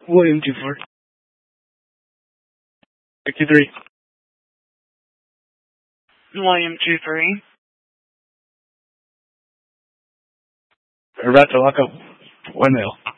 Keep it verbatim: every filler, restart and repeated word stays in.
William two four. sixty-three. William two three. We're about to lock up one mil.